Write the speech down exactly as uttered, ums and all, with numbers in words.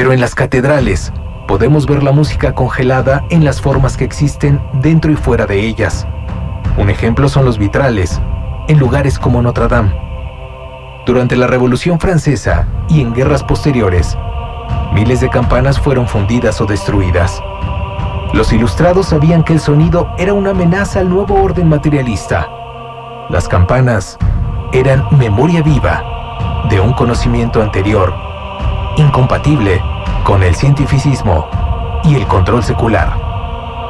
Pero en las catedrales podemos ver la música congelada en las formas que existen dentro y fuera de ellas. Un ejemplo son los vitrales, en lugares como Notre Dame. Durante la Revolución Francesa y en guerras posteriores, miles de campanas fueron fundidas o destruidas. Los ilustrados sabían que el sonido era una amenaza al nuevo orden materialista. Las campanas eran memoria viva de un conocimiento anterior, incompatible con el cientificismo y el control secular.